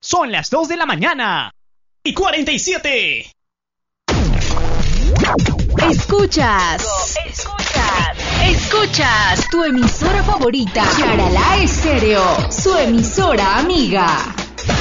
Son las 2 de la mañana y 47. Escuchas tu emisora favorita, Charalá Estéreo, su emisora amiga.